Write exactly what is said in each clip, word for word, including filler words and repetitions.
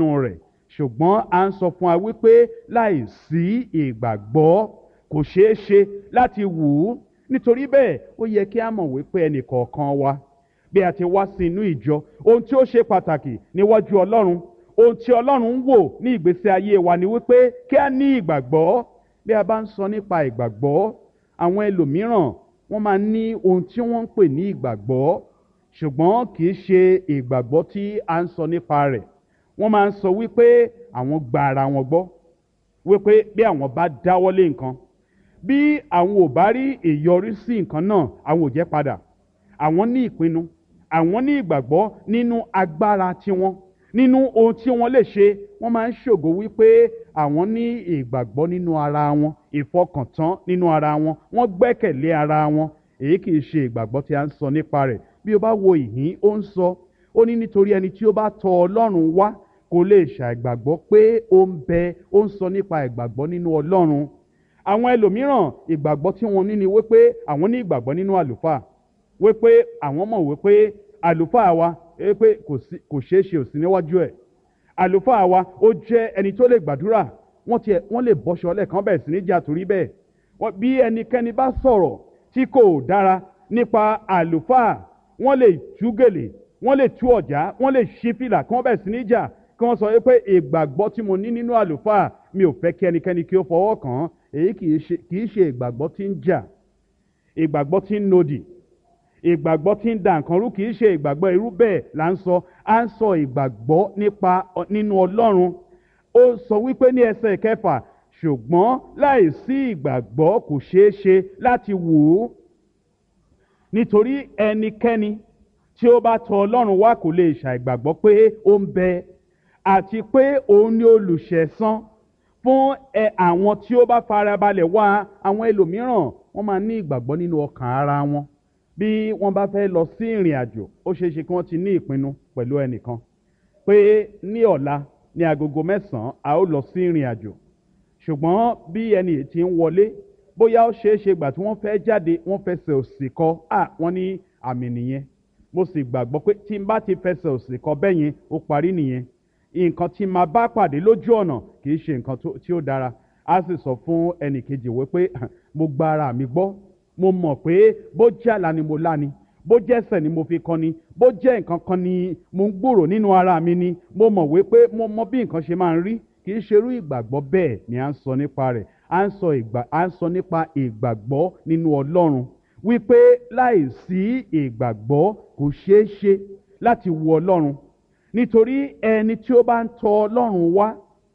nínú rẹ̀, ṣùgbọ́n à ń sọ fún wa wípé láìsí ìgbàgbọ́ kò ṣeé ṣe láti wù ú. Nítorí bẹ́ẹ̀ ó yẹ kí a mọ̀ wípé ẹnì kọ̀ọ̀kan wa bí a ti wá sí inú ìjọ, ohun tí ó ṣe pàtàkì níwájú Ọlọ́run, ohun tí Ọlọ́run ń wò ní ìgbésí ayé wa ni wípé kí a ní ìgbàgbọ́. Bí a bá ń sọ nípa ìgbàgbọ́, àwọn ẹlòmíràn wọ́n máa ní ohun tí wọ́n ń pè ní ìgbàgbọ́, ṣùgbọ́n kì í ṣe ìgbàgbọ́ tí a ń sọ nípa rẹ̀. Wọ́n máa ń sọ wípé àwọn gba ara wọn gbọ́, wípé bí àwọn bá dáwọ́lé nǹkan, bí àwọn ò bá rí ìyọrísí nǹkan náà, àwọn ò jẹ́ padà. Àwọn ní ìpinnu, àwọn ní ìgbàgbọ́ nínú agbára tiwọn, nínú ohun tí wọ́n lè ṣe. Wọ́n máa ń ṣògo wípé àwọn ní ìgbàgbọ́ nínú ara wọn, ìfọkàntán nínú ara wọn, wọ́n gbẹ́kẹ̀lé ara wọn. Èyí kì í ṣe ìgbàgbọ́ tí a ń sọ nípa rẹ̀. Bí o bá wo ìhín, ó ń sọ, ó ní nítorí ẹni tí ó bá tọ Ọlọ́run wá kò lè ṣàìgbàgbọ́ pé ó ń bẹ. Ó ń sọ nípa ìgbàgbọ́ nínú Ọlọ́run. Àwọn ẹlòmíràn ìgbàgbọ́ tí wọ́n ní ni wípé àwọn ní ìgbàgbọ́ nínú àlùfáà, wípé àwọn mọ̀ wípé àlùfáà wa wípé kò ṣeé ṣe ò sí níwájú ẹ̀. Àlùfáà wa ó jẹ́ ẹni tó lè gbàdúrà, wọ́n tiẹ̀ wọ́n lè bọ́ṣọ lẹ́ẹ̀kan bẹ̀rẹ̀ sí ní jà torí bẹ́ẹ̀. Bí ẹnikẹ́ni bá sọ̀rọ̀ tí kò dára nípa àlùfáà, wọ́n lè tú gèlè, wọ́n lè tú ọ̀já, wọ́n lè ṣí fìlà kí wọ́n bẹ̀rẹ̀ sí ní jà, kí wọ́n sọ wípé ìgbàgbọ́ tí mo ní nínú àlùfáà mi ò fẹ́ kí ẹnikẹ́ni kí ó fọwọ́ kàn án. Èyí kì í ṣe ìgbàgbọ́ tí ń jà, ìgbàgbọ́ tí ń nodì, ìgbàgbọ́ tí ń da nǹkan rú. Kì í ṣe ìgbàgbọ́ irú bẹ́ẹ̀ là ń sọ. À ń sọ ìgbàgbọ́ nípa nínú Ọlọ́run. Ó sọ wípé ní ẹsẹ̀ kẹfà, ṣùgbọ́n láìsí ìgbàgbọ́ kò ṣeé ṣe láti wù ú. Nítorí ẹnikẹ́ni tí ó bá tọ Ọlọ́run wá kò lè ṣàìgbàgbọ́ pé ó ń bẹ, àti pé òun ni olùṣẹ̀san fún àwọn tí ó bá farabalẹ̀ wá. Àwọn ẹlòmíràn wọ́n máa ní ìgbàgbọ́ nínú ọkàn ara wọn. Bí wọ́n bá fẹ́ lọ sí ìrìn àjò, ó ṣeé ṣe kí wọ́n ti ní ìpinnu pẹ̀lú ẹnìkan pé ní ọ̀la ní agogo mẹ́sàn-án a ó lọ sí ìrìn àjò. Ṣùgbọ́n bí ẹni tí ń wọlé, bóyá ó ṣeé ṣe gbà tí wọ́n fẹ́ jáde wọ́n fẹsẹ̀ òsì kọ, à wọ́n ní àmì nìyẹn. Mo sì gbàgbọ́ pé tí n bá ti fẹsẹ̀ òsì kọ bẹ́ẹ̀ yẹn, ó parí nìyẹn. Nǹkan tí màá bá pàdé lójú ọ̀nà kì í ṣe nǹkan tí ó dára. A sì sọ fún ẹnì kejì wípé mo gba ara mi gbọ́, mo mọ̀ pé bó jẹ́ àlá ni mo lá ni, bó jẹ́ ẹsẹ̀ ni mo fi kọ ni, bó jẹ́ nǹkan kan ni mo ń gbòrò nínú ara mi ni, mo mọ̀ wípé mo mọ bí nǹkan ṣe máa ń rí. Kì í ṣe irú ìgbàgbọ́ bẹ́ẹ̀ ni à ń sọ nípa rẹ̀. À ń sọ ìgbà à ń sọ nípa ìgbàgbọ́ nínú Ọlọ́run, wípé láìsí ìgbàgbọ́ kò ṣeé ṣe láti wo Ọlọ́run. Nítorí ẹni tí ó bá ń tọ Ọlọ́run wá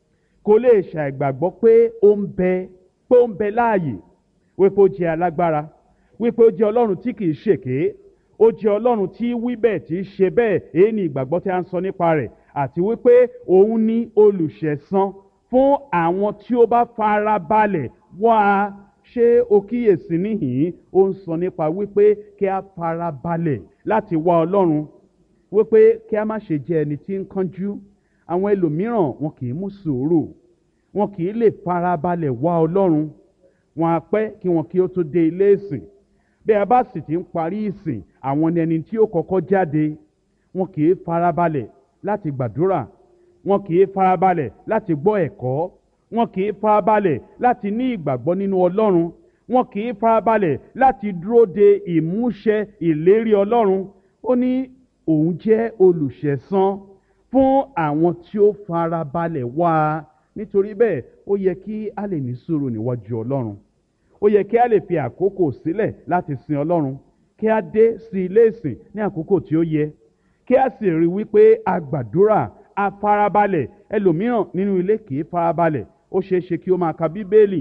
kò lè ṣàìgbàgbọ́ pé ó ń bẹ, pé ó ń bẹ láàyè, wípé ó jẹ́ alágbára, wípé ó jẹ́ Ọlọ́run tí kìí ṣèké, ó jẹ́ Ọlọ́run tí wí bẹ́ẹ̀ tí ṣe bẹ́ẹ̀. Èyí ni ìgbàgbọ́ tí a ń sọ nípa rẹ̀. Àti wípé òun ní olùṣẹ̀san fún àwọn tí ó bá fara balẹ̀ wá. Ṣé o kíyèsí níhìn-ín? Ó ń sọ nípa wípé kí a fara balẹ̀ láti wá Ọlọ́run, wípé kí a má ṣe jẹ́ ẹni tí ń kánjú. Àwọn ẹlòmíràn wọn kì í mú sùúrù, wọn kì í lè fara balẹ̀ wá Ọlọ́run. Wọn á pẹ́ kí wọn kí ó tó dé ilé ìsìn. Bí a bá sì ti ń parí ìsìn, àwọn ni ẹni tí ó kọ́kọ́ jáde. Wọn kì í farabalẹ̀ láti gbàdúrà, wọn kì í farabalẹ̀ láti gbọ́ ẹ̀kọ́, wọn kì í farabalẹ̀ láti ní ìgbàgbọ́ nínú Ọlọ́run, wọn kì í farabalẹ̀ láti dúró de ìmúṣẹ ìlérí Ọlọ́run. Ó ní òun jẹ́ olùṣẹ̀san fún àwọn tí ó farabalẹ̀ wá. Nítorí bẹ́ẹ̀ ó yẹ kí a lè ní sùúrù níwájú Ọlọ́run. Ó yẹ kí a lè fi àkókò sílẹ̀ láti sin Ọlọ́run, kí a dé sí ilé ìsìn ní àkókò tí ó yẹ, kí a sì rí wípé a gbàdúrà, a farabalẹ̀. Ẹlòmíràn nínú ilé kì í farabalẹ̀. Ó ṣeé ṣe kí ó máa ka Bíbélì,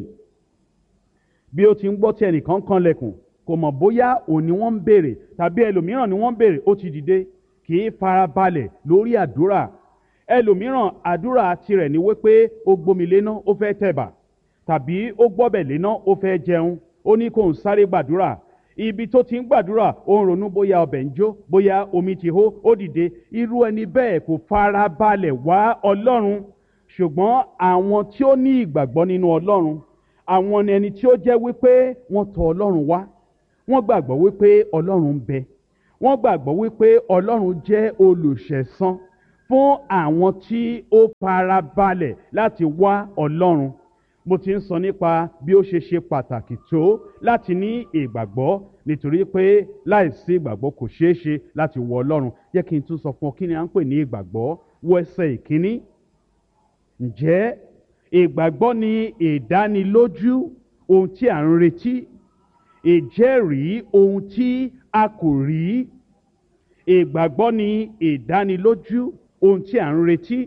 bí ó ti ń gbọ́ tí ẹnìkan kanlẹ̀kùn, kò mọ̀ bóyá òun ni wọ́n ń béèrè tàbí ẹlòmíràn ni wọ́n ń béèrè, ó ti dìde. Kì í farabalẹ̀ lórí àdúrà. Ẹlòmíràn àdúrà tirẹ̀ ni wípé ó gbomi léná ó fẹ́ tẹ̀bà, tàbí ó gbọ́bẹ̀ léná ó fẹ́ jẹun, ó ní kó ń sáré gbàdúrà. Ibi tó ti ń gbàdúrà ó ń ronú bóyá ọbẹ̀ ń jó, bóyá omi ti hó, ó dìde. Irú ẹni bẹ́ẹ̀ kò farabalẹ̀ wá Ọlọ́run. Ṣùgbọ́n àwọn tí ó ní ìgbàgbọ́ nínú Ọlọ́run, àwọn ni ẹni tí ó jẹ́ wípé wọ́n tọ̀ Ọlọ́run wá, wọ́n gbàgbọ́ wípé Ọlọ́run ń bẹ, wọ́n gbàgbọ́ wípé Ọlọ́run jẹ́ olùṣẹ̀san fún àwọn tí ó fara balẹ̀ láti wá Ọlọ́run. Mo ti ń sọ nípa bí ó ṣe ṣe pàtàkì tó láti ní ìgbàgbọ́, nítorí pé láìsí ìgbàgbọ́ kò ṣeé ṣe láti wọ Ọlọ́run. Jẹ́ kí n tún sọ fún ọ kí ni à ń pè ní ìgbàgbọ́. Wo ẹsẹ̀ ìkíní. Ǹjẹ́ ìgbàgbọ́ ni ìdánilójú ohun tí à ń retí, ìjẹ́rìí ohun tí a kò rí. Ìgbàgbọ́ ni ìdánilójú ohun tí à ń retí,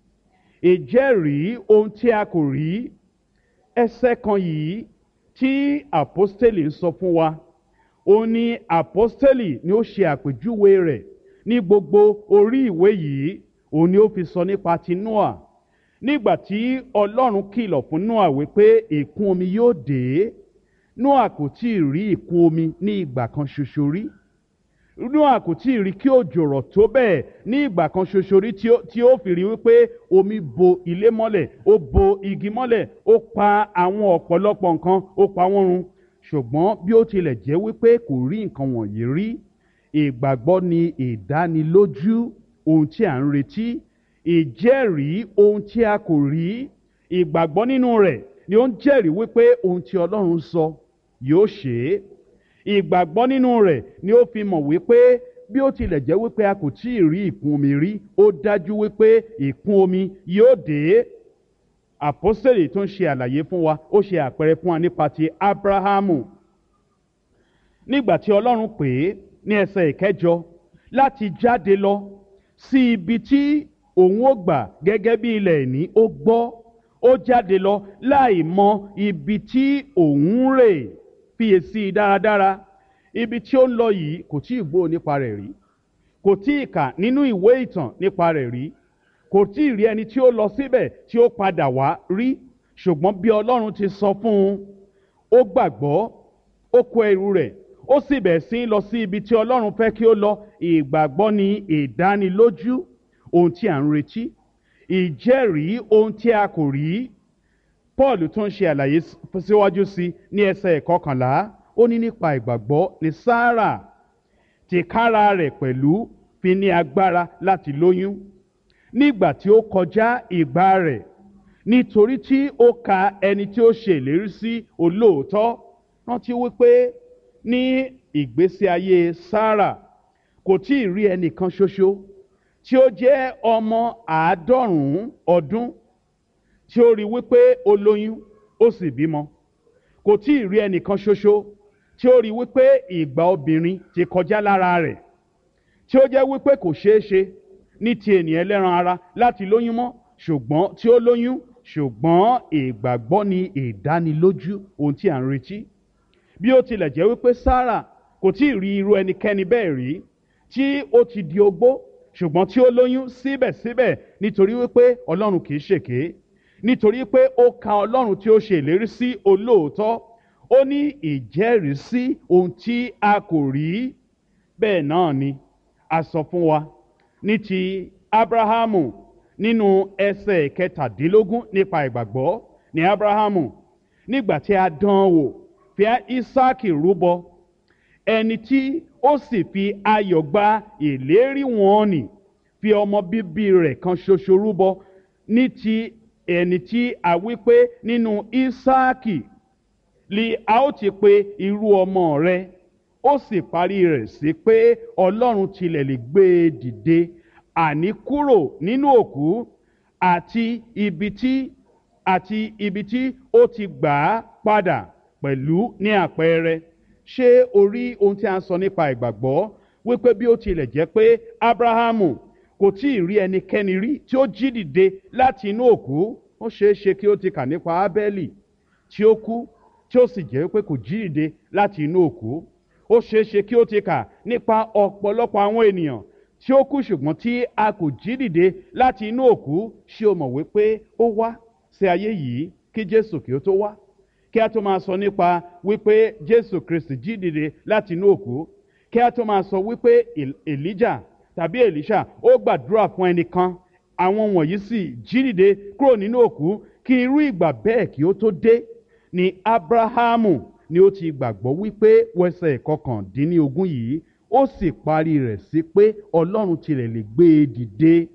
ìjẹ́rìí ohun tí a kò rí. Ẹsẹ̀ kan yìí tí àpọ́stélì ń sọ fún wa, ó ní àpọ́stélì ni ó ṣe àpèjúwe rẹ̀ ní gbogbo orí ìwé yìí. Òun ni ó fi sọ nípa ti Nóà. Nígbà tí Ọlọ́run kìlọ̀ fún Nóà wípé ìkún omi yóò dé, Nóà kò tí ì rí ìkún omi ní ìgbà kan ṣoṣo rí. Nóà kò tí ì rí kí òjò rọ̀ tó bẹ́ẹ̀ ní ìgbà kan ṣoṣo rí tí ó fi rí wípé omi bo ilé mọ́lẹ̀, ó bo igi mọ́lẹ̀, ó pa àwọn ọ̀pọ̀lọpọ̀ nǹkan, ó pa wọ́n run. Ṣùgbọ́n bí ó tilẹ̀ jẹ́ wípé kò rí nǹkan wọ̀nyí rí, ìgbàgbọ́ ni ìdánilójú ohun tí à ń retí, ìjẹ́rìí ohun tí a kò rí. Ìgbàgbọ́ nínú rẹ̀ ni ó ń jẹ́rìí wípé ohun tí Ọlọ́run sọ yóò ṣe é. Ìgbàgbọ́ nínú rẹ̀ ni ó fi mọ̀ wípé bí ó tilẹ̀ jẹ́ wípé a kò tí ì rí ìkún omi rí, ó dájú wípé ìkún omi yóò dé. Àpọ́stélì tó ń ṣe àlàyé fún wa, ó ṣe àpẹẹrẹ fún wa nípa ti Ábúráhámù. Nígbà tí Ọlọ́run pè é ní ẹsẹ̀ ìkẹjọ láti jáde lọ sí ibi tí òun ó gbà gẹ́gẹ́ bí ilẹ̀ ìní, ó gbọ́, ó jáde lọ láì mọ ibi tí òun rè. Fiyèsí dáradára, ibi tí ó ń lọ yìí kò tí ì gbọ́ nípa rẹ̀ rí, kò tí ì kà nínú ìwé ìtàn nípa rẹ̀ rí, kò tí ì rí ẹni tí ó lọ síbẹ̀ tí ó padà wá rí. Ṣùgbọ́n bí Ọlọ́run ti sọ fún un, ó gbàgbọ́, ó kó ẹrù rẹ̀, ó sì bẹ̀ sí lọ sí ibi tí Ọlọ́run fẹ́ kí ó lọ. Ìgbàgbọ́ ni ìdánilójú ohun tí à ń retí, ìjẹ́rìí ohun tí a kò rí. Paul tún ṣe àlàyé síwájú sí ní ẹsẹ̀ ìkọkànlá. Ó ní nípa ìgbàgbọ́ ni Sárà tìkára rẹ̀ pẹ̀lú fi ní agbára láti lóyún nígbà tí ó kọjá ìgbà rẹ̀, nítorí tí ó ka ẹni tí ó ṣe ìlérí sí olóòótọ́. Rántí wípé ní ìgbésí ayé Sárà kò tí ì rí ẹnìkan ṣoṣo tí ó jẹ́ ọmọ àádọ́rùn-ún ọdún tí ó rí wípé ó lóyún ó sì bímọ. Kò tí ì rí ẹnìkan ṣoṣo tí ó rí wípé ìgbà obìnrin ti kọjá lára rẹ̀, tí ó jẹ́ wípé kò ṣeé ṣe ní ti ènìyàn ẹlẹ́ran ara láti lóyún mọ́, ṣùgbọ́n tí ó lóyún. Ṣùgbọ́n ìgbàgbọ́ ni ìdánilójú ohun tí à ń retí. Bí ó tilẹ̀ jẹ́ wípé Sárà kò tí ì rí irú ẹnikẹ́ni bẹ́ẹ̀ rí tí ó ti di ogbó, ṣùgbọ́n tí ó lóyún síbẹ̀síbẹ̀, nítorí wípé Ọlọ́run kì í ṣèké, nítorí pé ó ka Ọlọ́run tí ó ṣe ìlérí sí olóòótọ́. Ó ní ìjẹ́rìísí ohun tí a kò rí. Bẹ́ẹ̀ náà ni a sọ fún wa ní ti Ábúráhámù nínú ẹsẹ̀ kẹtàdínlógún nípa ìgbàgbọ́. Ní Ábúráhámù, nígbà tí a dán wò, fi Ísáàkì rúbọ, ẹni tí ó sì fi ayọ̀ gba ìlérí wọn nì, fi ọmọ bíbí rẹ̀ kan ṣoṣo rúbọ, ní ti ẹni tí a wí pé nínú Ísáàkì li a ó ti pe irú ọmọ rẹ. Ó sì parí rẹ̀ sí pé Ọlọ́run tilẹ̀ lè gbé e dìde, àní kúrò nínú òkú, àti ibi tí àti ibi tí ó ti gbà á padà pẹ̀lú ní àpẹẹrẹ. Ṣé o rí ohun tí a ń sọ nípa ìgbàgbọ́? Wípé bí ó tilẹ̀ jẹ́ pé Ábúráhámù kò tí ì rí ẹnikẹ́ni rí tí ó jí dìde láti inú òkú, ó ṣeé ṣe kí ó ti kà nípa Ábẹ́lì tí ó kú tí ó sì jẹ́ pé kò jí dìde láti inú òkú. Ó ṣeé ṣe kí ó ti kà nípa ọ̀pọ̀lọpọ̀ àwọn ènìyàn tí ó kú ṣùgbọ́n tí a kò jí dìde láti inú òkú. Ṣé o mọ̀ wípé ó wá sí ayé yìí kí Jésù kí ó tó wá? Kí a tó máa sọ nípa wípé Jésù Kristi jí dìde láti inú òkú, kí a tó máa sọ wípé Èlíjà tàbí Èlíṣà ó gbàdúrà fún ẹnìkan, àwọn wọ̀nyí sì jí dìde kúrò nínú òkú, kí irú ìgbà bẹ́ẹ̀ kí ó tó dé, ni Ábúráhámù ni ó ti gbàgbọ́ wípé wẹsẹ̀ kọkàndínlógún yìí, ó sì parí rẹ̀ sí pé Ọlọ́run tilẹ̀ lè gbé e dìde,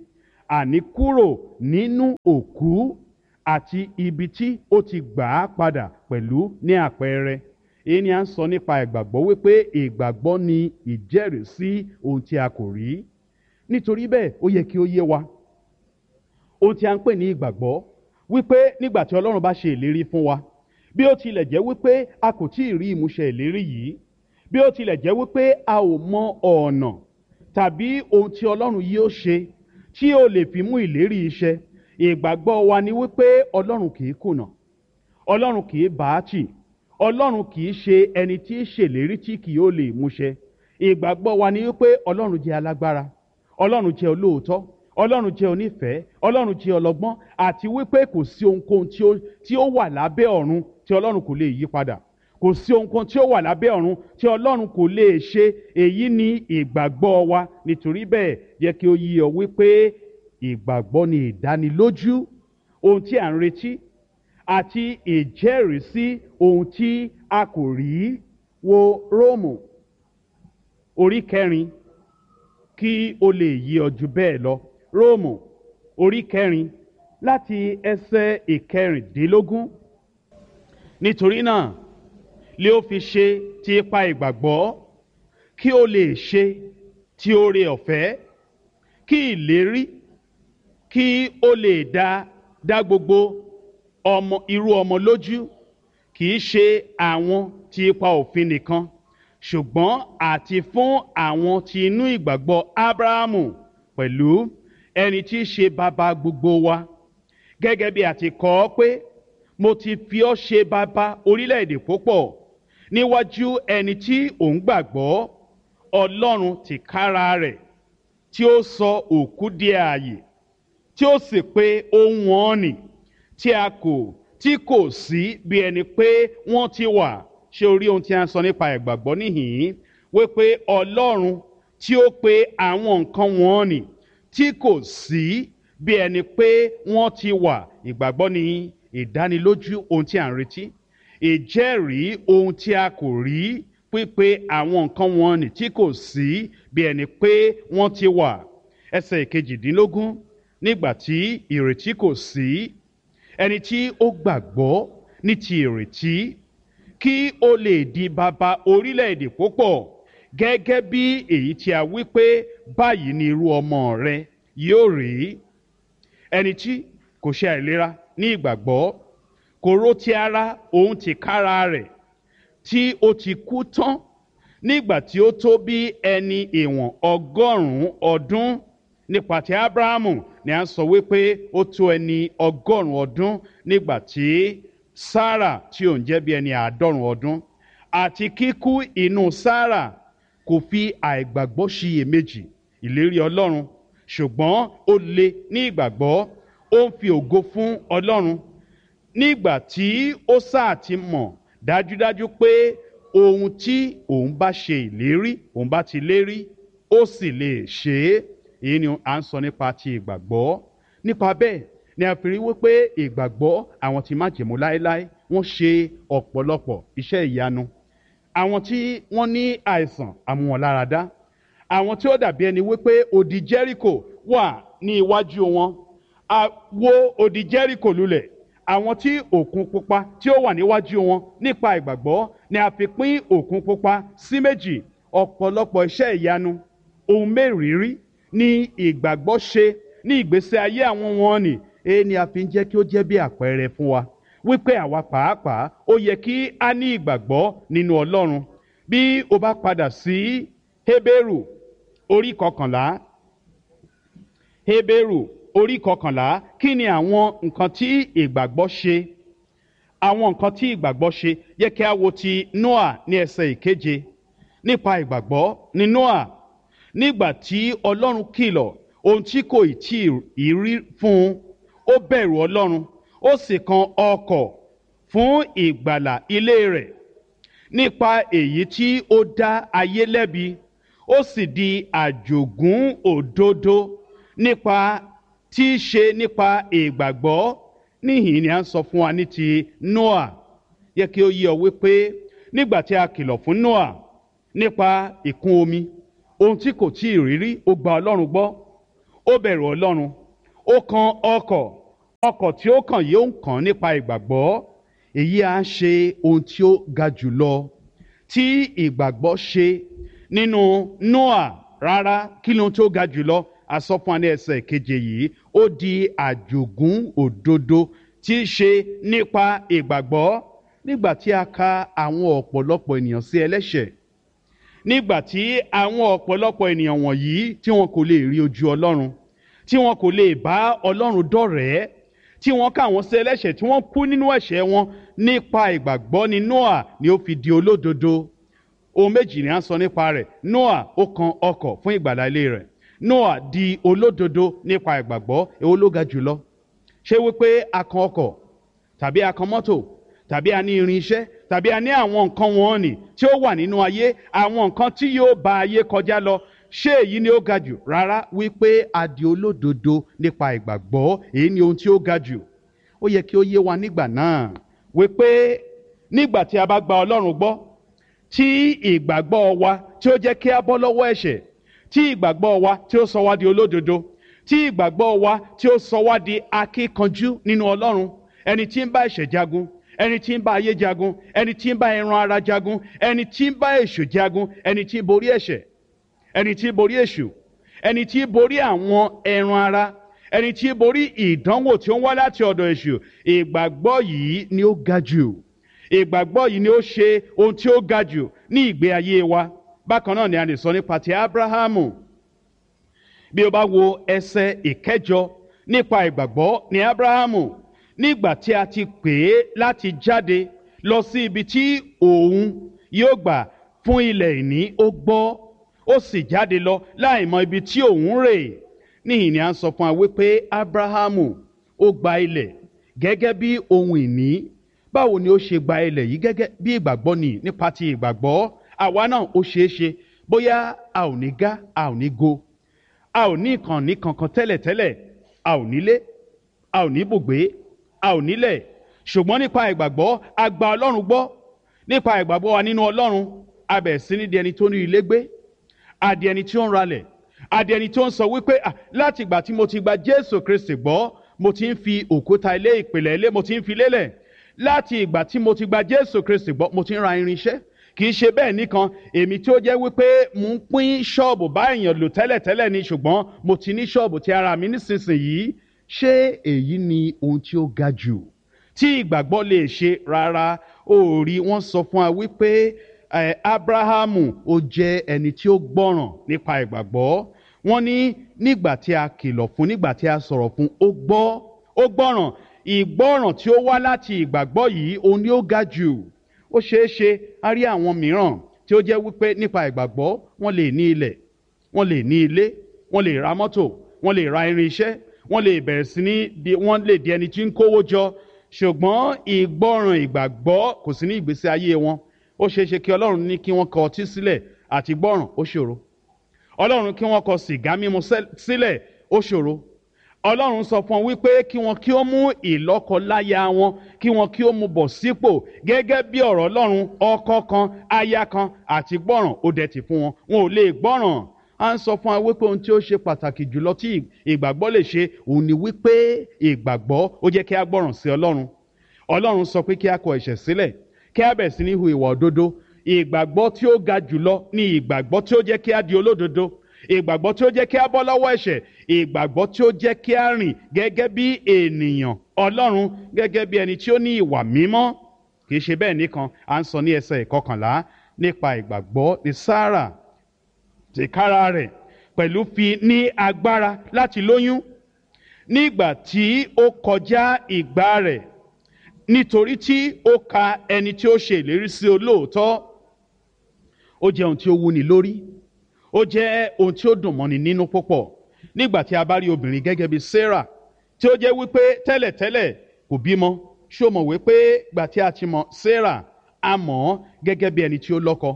àní kúrò nínú òkú àti ibi tí ó ti gbà á padà pẹ̀lú ní àpẹẹrẹ. èyí ni à ń sọ nípa ìgbàgbọ́ wípé ìgbàgbọ́ ni ìjẹ́rìísí ohun tí a kò rí. nítorí bẹ́ẹ̀ ó yẹ kí ó yé wa ohun tí a ń pè ní ìgbàgbọ́, wípé nígbà tí Ọlọ́run bá ṣe ìlérí fún wa, bí ó tilẹ̀ jẹ́ wípé a kò tí ì rí ìmúṣẹ ìlérí yìí, bí ó tilẹ̀ jẹ́ wípé a ò mọ ọ̀nà tàbí ohun tí Ọlọ́run yóò ṣe tí ó lè fi mú ìlérí iṣẹ́, ìgbàgbọ́ wa ni wípé Ọlọ́run kì í kùnà, Ọlọ́run kì í bàátì, Ọlọ́run kì í ṣe ẹni tí í ṣèlérí tí kì yóò lè múṣẹ. ìgbàgbọ́ wa ni wípé Ọlọ́run jẹ́ alágbára, Ọlọ́run jẹ́ olóòótọ́, Ọlọ́run jẹ́ onífẹ̀ẹ́, Ọlọ́run jẹ́ ọlọ́gbọ́n, àti wípé kò sí ohunkóhun tí ó tí ó wà lábẹ́ ọ̀run tí Ọlọ́run kò lè yí padà. Kò sí ohunkóhun tí ó wà lábẹ́ ọ̀run tí Ọlọ́run kò lè ṣe. èyí ni ìgbàgbọ́ wa. nítorí bẹ́ẹ̀ yẹ kí ó yé ọ wípé ìgbàgbọ́ ni ìdánilójú ohun tí à ń retí àti ìjẹ́rìísí ohun tí a kò rí. wo Róòmù orí kẹrin kí o lè yé ọ jù bẹ́ẹ̀ lọ. Róòmù orí kẹrin láti ẹsẹ̀ ìkẹrìndínlógún. nítorí náà lé ó fi ṣe ti ipa ìgbàgbọ́ kí o lè ṣe ti oore ọ̀fẹ́, kí ìlérí kí o lè dá dá gbogbo ọmọ irú ọmọ lójú, kì í ṣe àwọn ti ipa òfin nìkan, ṣùgbọ́n àti fún àwọn tí inú ìgbàgbọ́ Ábúráhámù pẹ̀lú, ẹni tí í ṣe bàbá gbogbo wa. gẹ́gẹ́ bí a ti kọ ọ́ pé, mo ti fi ọ́ ṣe bàbá orílẹ̀-èdè púpọ̀ níwájú ẹni tí òun gbàgbọ́, Ọlọ́run tìkára rẹ̀ tí ó sọ òkú di ààyè, tí ó sì pé ohun ọ̀nì tí a kò tí kò sí bí ẹni pé wọ́n ti wà. ṣé o rí ohun tí a ń sọ nípa ìgbàgbọ́ níhìn-ín? wípé Ọlọ́run tí ó pe àwọn nǹkan wọ̀nnì tí kò sí bí ẹni pé wọ́n ti wà. ìgbàgbọ́ ni ìdánilójú ohun tí à ń retí, ìjẹ́rìí ohun tí a kò rí, pípe àwọn nǹkan wọ̀nnì tí kò sí bí ẹni pé wọ́n ti wà. ẹsẹ̀ ìkejìdínlógún. nígbà tí ìrètí kò sí, ẹni tí ó gbàgbọ́ ní ti ìrètí, kí ó lè di bàbá orílẹ̀-èdè púpọ̀, gẹ́gẹ́ bí èyí tí a wí pé báyìí ni irú ọmọ rẹ yóò rí. ẹni tí kò ṣe àìlera ní ìgbàgbọ́, kò rò ti ara òun tìkára rẹ̀ tí ó ti kú tán nígbà tí ó tó bí ẹni ìwọ̀n ọgọ́rùn-ún ọdún. nípa ti Ábúráhámù ni a ń sọ wípé ó tó ẹni ọgọ́rùn-ún ọdún nígbà tí Sárà tí òun jẹ́ bí ẹni àádọ́rùn-ún ọdún. àti kíkú inú Sárà kò fi àìgbàgbọ́ ṣiyèméjì ìlérí Ọlọ́run, ṣùgbọ́n ó le ní ìgbàgbọ́, ó ń fi ògo fún Ọlọ́run nígbà tí ó sáà ti mọ̀ dájúdájú pé ohun tí òun bá ṣe ìlérí òun bá ti lérí, ó sì lè ṣe é. èyí ni à ń sọ nípa ti ìgbàgbọ́. nípa bẹ́ẹ̀ ni a fi rí wípé ìgbàgbọ́ àwọn tí májẹ̀mú láéláé wọ́n ṣe ọ̀pọ̀lọpọ̀ iṣẹ́ ìyanu. àwọn tí wọ́n ní àìsàn àmúwọ̀nláradá, àwọn tí ó dàbí ẹni wípé odi Jẹ́ríkò wà ní iwájú wọn, a wó odi Jẹ́ríkò lulẹ̀. àwọn tí òkun pupa tí ó wà níwájú wọn, nípa ìgbàgbọ́ ni a fi pín òkun pupa sí méjì. ọ̀pọ̀lọpọ̀ iṣẹ́ ìyanu, ohun mẹ́rìírí ní ìgbàgbọ́ ṣe ní ìgbésí ayé àwọn wọn ni. èyí ni a fi ń jẹ́ kí ó jẹ́ bí àpẹẹrẹ fún wa wípé àwa pàápàá ó yẹ kí a ní ìgbàgbọ́ nínú Ọlọ́run. bí o bá padà sí Hébérù orí kọkànlá, Hébérù orí kọkànlá, kí ni àwọn nǹkan tí ìgbàgbọ́ ṣe? àwọn nǹkan tí ìgbàgbọ́ ṣe yẹ kí a wo ti Nóà ní ẹsẹ̀ ìkeje. nípa ìgbàgbọ́ ni Nóà, nígbà tí Ọlọ́run kìlọ̀ ohun tí kò tí ì rí fún un, ó bẹ̀rù Ọlọ́run, ó sì kan ọkọ̀ fún ìgbàlà ilé rẹ̀. nípa èyí tí ó dá ayé lẹ́bi, ó sì di àjogún òdodo nípa tí í ṣe nípa ìgbàgbọ́. níhìn ni a ń sọ fún wa ní ti Nóà. yẹ kí ó yé ọ wípé nígbà tí a kìlọ̀ fún Nóà nípa ìkún omi, ohun tí kò tí ì rí rí, ó gba Ọlọ́run gbọ́, ó bẹ̀rù Ọlọ́run, ó kan ọkọ̀ ọkọ̀ tí ó kàn yóò kàn nípa ìgbàgbọ́. Èyí á ṣe ohun tí ó ga jùlọ tí ìgbàgbọ́ ṣe nínú Nóà. Rárá, kí ni ohun tí ó ga jùlọ? A sọ fún wa ní ẹsẹ̀ keje yìí, ó di àjogún òdodo tí í ṣe nípa ìgbàgbọ́. Nígbà tí a ka àwọn ọ̀pọ̀lọpọ̀ ènìyàn sí ẹlẹ́ṣẹ̀, nígbà tí àwọn ọ̀pọ̀lọpọ̀ ènìyàn wọ̀nyí tí wọn kò lè rí ojú Ọlọ́run, tí wọn kò lè bá Ọlọ́run dọ̀rẹ́, tí wọ́n kà wọ́n sí ẹlẹ́ṣẹ̀, tí wọ́n kú nínú ẹ̀ṣẹ̀ wọn, nípa ìgbàgbọ́ ni Nóà ni ó fi di olódodo. Ohun méjì ni a ń sọ nípa rẹ̀. Nóà ó kan ọkọ̀ fún ìgbàlà ilé rẹ̀. Nóà di olódodo nípa ìgbàgbọ́. Èwo ló ga jùlọ? Ṣé wípé a kan ọkọ̀ tàbí a kan mọ́tò tàbí a ní irin iṣẹ́ tàbí a ní àwọn nǹkan wọ̀nnì tí ó wà nínú ayé, àwọn nǹkan tí yóò bá ayé kọjá lọ, ṣé èyí ni ó ga jù? Rárá, wípé a di olódodo nípa ìgbàgbọ́, èyí ni ohun tí ó ga jù. Ó yẹ kí ó yé wa nígbà náà wípé nígbà tí a bá gba Ọlọ́run gbọ́, tí ìgbàgbọ́ wa tí ó jẹ́ kí a bọ́ lọ́wọ́ ẹ̀ṣẹ̀, tí ìgbàgbọ́ wa tí ó sọ wá di olódodo, tí ìgbàgbọ́ wa tí ó sọ wá di akíkanjú nínú Ọlọ́run, ẹni tí ń bá ẹ̀ṣẹ̀ jagun, ẹni tí ń bá ayé jagun, ẹni tí ń bá ẹran ara jagun, ẹni tí ń bá èṣù jagun, ẹni tí ń borí ẹ̀ṣẹ̀, ẹni tí ń borí èṣù, ẹni tí ń borí àwọn ẹran ara, ẹni tí ń borí ìdánwò tí ó ń wá láti ọ̀dọ̀ èṣù. Ìgbàgbọ́ yìí ni ó ga jù. Ìgbàgbọ́ yìí ni ó ṣe ohun tí ó ga jù ní ìgbé ayé wa. Bákan náà ni a lè sọ nípa ti Ábúráhámù. Bí o bá wo ẹsẹ̀ ìkẹjọ, nípa ìgbàgbọ́ ni Ábúráhámù, nígbà tí a ti pè é láti jáde lọ sí ibi tí òun yóò gbà fún ilẹ̀ ìní, ó gbọ́, ó sì jáde lọ láì mọ ibi tí òun rè. Níhìn ni a ń sọ fún wa wípé Ábúráhámù ó gba ilẹ̀ gẹ́gẹ́ bí ohun ìní. Báwo ni ó ṣe gba ilẹ̀ yìí? Gẹ́gẹ́ bí ìgbàgbọ́ ni. Nípa ti ìgbàgbọ́, àwa náà ó ṣeé ṣe bóyá a ò ní gá, a ò ní go, a ò ní ìkànnì kankan tẹ́lẹ̀tẹ́lẹ̀, a ò nílé, a ò ní bùgbé, a ò nílẹ̀, ṣùgbọ́n nípa ìgbàgbọ́ a gba Ọlọ́run gbọ́. Nípa ìgbàgbọ́ wa nínú Ọlọ́run, a bẹ̀rẹ̀ sí ní di ẹni tó ní ilé gbé, a di ẹni tí ó ń ralẹ̀, a di ẹni tó ń sọ wípé láti ìgbà tí mo ti gba Jésù Kristi gbọ́, mo ti ń fi òkúta ilé, ìpìlẹ̀ ilé, mo ti ń fi lélẹ̀. Láti ìgbà tí mo ti gba Jésù Kristi gbọ́, mo ti ń ra irinṣẹ́. Kì í ṣe bẹ́ẹ̀ nìkan, èmi tí ó jẹ́ wípé mo ń pín ṣọ́ọ̀bù bá èèyàn lò tẹ́lẹ̀tẹ́lẹ̀ ni, ṣùgbọ́n mo ti ní ṣọ́ọ̀bù ti ara mi nísinsìnyí. Ṣé èyí ni ohun tí ó ga jù tí ìgbàgbọ́ lè ṣe? Rárá. Ó rí, wọ́n sọ fún wa wípé Ábúráhámù ó jẹ́ ẹni tí ó gbọ́ràn nípa ìgbàgbọ́. Wọ́n ní nígbà tí a kìlọ̀ fún, nígbà tí a sọ̀rọ̀ fún, ó gbọ́, ó gbọ́ràn. Ìgbọ́ràn tí ó wá láti ìgbàgbọ́ yìí, òun ni ó ga jù. Ó ṣeé ṣe a rí àwọn mìíràn tí ó jẹ́ wípé nípa ìgbàgbọ́ wọ́n lè ní ilẹ̀, wọ́n lè ní ilé, wọ́n lè ra mọ́tò, wọ́n lè ra irinṣẹ́, wọ́n lè bẹ̀rẹ̀ sí ní di, wọ́n lè di ẹni tí ń kówó jọ, ṣùgbọ́n ìgbọ́ràn ìgbàgbọ́ kò sí ní ìgbésí ayé wọn. Ó ṣeé ṣe kí Ọlọ́run ní kí wọ́n kọ ọtí sílẹ̀, àti gbọ́ràn ó ṣòro. Ọlọ́run kí wọ́n kọ sìgá mímu sílẹ̀, ó ṣòro. Ọlọ́run sọ fún wọn wípé kí wọn kí ó mú ìlọ́kọláya wọn, kí wọn kí ó mú bọ̀ sípò gẹ́gẹ́ bí ọ̀rọ̀ Ọlọ́run, ọkọ kan, aya kan, àti gbọ́ràn ó dẹ̀ tì fún wọn. Wọn ò lè gbọ́ràn. À ń sọ fún wa wípé ohun tí ó ṣe pàtàkì jùlọ tí ìgbàgbọ́ lè ṣe, òun ni wípé ìgbàgbọ́ ó jẹ́ kí a gbọ́ràn sí Ọlọ́run. Ọlọ́run sọ pé kí a kọ ẹ̀ṣẹ̀ sílẹ̀, kí a bẹ̀rẹ̀ sí ní hu ìwà òdodo. Ìgbàgbọ́ tí ó ga jùlọ ni ìgbàgbọ́ tí ó jẹ́ kí a di olódodo. Ìgbàgbọ́ tí ó jẹ́ kí a bọ́ lọ́wọ́ ẹ̀ṣẹ̀. Ìgbàgbọ́ tí ó jẹ́ kí a rìn gẹ́gẹ́ bí ènìyàn Ọlọ́run, gẹ́gẹ́ bí ẹni tí ó ní ìwà mímọ́. Kì í ṣe bẹ́ẹ̀ nìkan. À ń sọ ní ẹsẹ̀ ìkọkànlá nípa ìgbàgbọ́ ni Sárà tìkára rẹ̀ pẹ̀lú fi ní agbára láti lóyún nígbà tí ó kọjá ìgbà rẹ̀, nítorí tí ó ka ẹni tí ó ṣe ìlérí sí olóòótọ́. Ó jẹ́ ohun tí ó wúni lórí, ó jẹ́ ohun tí ó dùn mọ́ni nínú púpọ̀ nígbà tí a bá rí obìnrin gẹ́gẹ́ bí Sárà tí ó jẹ́ wípé tẹ́lẹ̀tẹ́lẹ̀ kò bímọ. Ṣé o mọ̀ wípé gbà tí a ti mọ̀ Sárà, a mọ̀ ọ́ gẹ́gẹ́ bí ẹni tí ó lọ́kọ.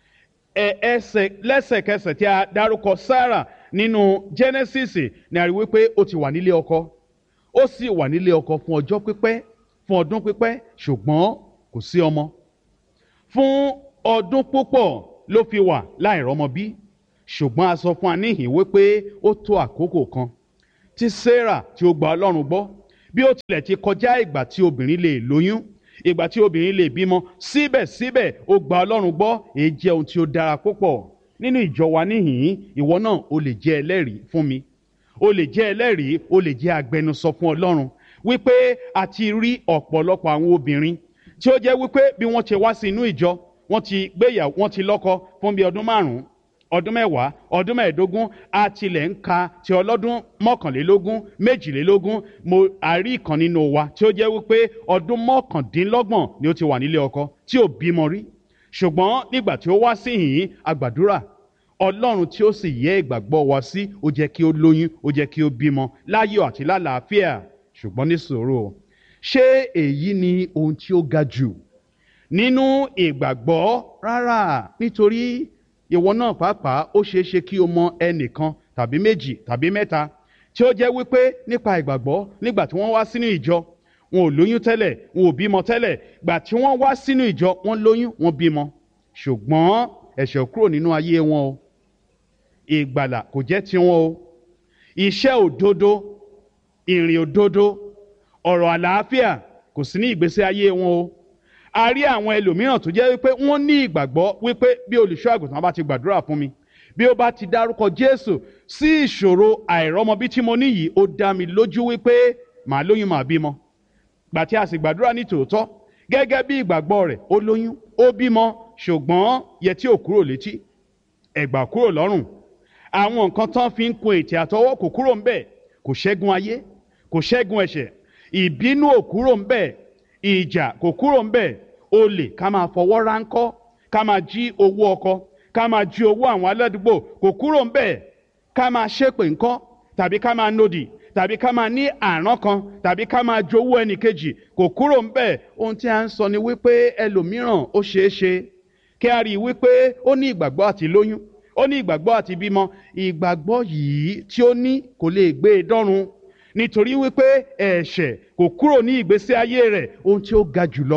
ẹsẹ̀ lẹ́sẹ̀kẹsẹ̀ tí a dárúkọ Sárà nínú Genesis ni a rí wípé ó ti wà nílé ọkọ, ó sì wà nílé ọkọ fún ọjọ́ pípẹ́, fún ọdún pípẹ́, ṣùgbọ́n kò sí ọmọ. Fún ọdún púpọ̀ ló fi wà láìrọ́mọ bí, ṣùgbọ́n a sọ fún wa níhìn wípé ó tó àkókò kan tí Sarah tí ó gba Ọlọ́run gbọ́ bí ó tilẹ̀ ti kọjá ìgbà tí obìnrin lè lóyún ìgbà tí obìnrin lè bímọ síbẹ̀síbẹ̀ ó gba Ọlọ́run gbọ́ èyí jẹ́ ohun tí ó dára púpọ̀ nínú ìjọ wa níhìn-ín ìwọ náà o lè jẹ́ ẹlẹ́rìí fún mi o lè jẹ́ ẹlẹ́rìí o lè jẹ́ agbẹnusọ fún Ọlọ́run wípé a ti rí ọ̀pọ̀lọpọ̀ àwọn obìnrin tí ó jẹ́ wípé bí wọ́n ti wá sí inú ìjọ wọ́n ti gbéyàwó wọ́n ti lọ́kọ fún bí ọdún márùn-ún ọdún mẹ́wàá ọdún mẹ́ẹ̀ẹ́dógún a tilẹ̀ ń ka ti ọlọ́dún mọ́kànlélógún méjìlélógún mo àrí ìkan nínú wa tí ó jẹ́ wípé ọdún mọ́kàndínlọ́gbọ̀n ni ó ti wà nílé ọkọ tí ò bímọ rí ṣùgbọ́n nígbà tí ó wá sí yìnyín àgbàdúrà Ọlọ́run tí ó sì yẹ ìgbàgbọ́ wa sí ó jẹ́ kí ó lóyún ó jẹ́ kí ó bímọ láyọ̀ àti lálàáfíà ṣùgbọ́n ní sùúrù ṣé èyí ni ohun tí ó ga jù nínú ìgbàgbọ́ rárá nítorí ìwọ náà pàápàá ó ṣeé ṣe kí o mọ ẹnìkan tàbí méjì tàbí mẹ́ta tí ó jẹ́ wípé nípa ìgbàgbọ́ nígbà tí wọ́n wá sínú ìjọ wọn ò lóyún tẹ́lẹ̀ wọn ò bímọ tẹ́lẹ̀ gbà tí wọ́n wá sínú ìjọ wọ́n lóyún wọ́n bímọ ṣùgbọ́n ẹ̀ṣẹ̀ kúrò nínú ayé wọn o ìgbàlà kò jẹ́ tiwọn o iṣẹ́ òdodo ìrìn òdodo ọ̀rọ̀ àlàáfíà kò sí ní ìgbésí ayé wọn o a rí àwọn ẹlòmíràn tó jẹ́ wípé wọ́n ní ìgbàgbọ́ wípé bí olùṣọ́ àgùntàn bá ti gbàdúrà fún mi bí ó bá ti dárúkọ Jésù sí ìṣòro àìrọ́mọbí tí mo ní yìí ó dá mi lójú wípé màá lóyún màá bímọ gbà tí a sì gbàdúrà ní tòótọ́ gẹ́gẹ́ bí ìgbàgbọ́ rẹ̀ ó lóyún ó bímọ ṣùgbọ́n yẹtí ò kúrò létí ẹ̀gbà kúrò lọ́rùn àwọn nǹkan tán fi ń kun ètè àtọwọ́ kò kúrò ńbẹ̀ kò ṣẹ́gun ayé kò ṣẹ́gun ẹ̀ṣẹ̀ ìbínú ò kúrò ńbẹ̀ ìjà kò kúrò ńbẹ̀ olè ká máa fọwọ́ ráńkọ́ ká máa jí owó ọkọ ká máa jí owó àwọn aládùúgbò kò kúrò ńbẹ̀ ká máa ṣépè ńkọ́ tàbí ká máa nòdì tàbí ká máa ní àrán kan tàbí ká máa jowó ẹnìkejì kò kúrò ńbẹ̀ ohun tí a ń sọ ni wípé ẹlòmíràn ó ṣeé ṣe kí a rí i wípé ó ní ìgbàgbọ́ àti lóyún ó ní ìgbàgbọ́ àti bímọ ìgbàgbọ́ yìí tí ó ní kò lè gbé e dọ́run nítorí wípé ẹ̀ṣẹ̀ kò kúrò ní ìgbésí ayé rẹ̀ ohun tí ó ga jùlọ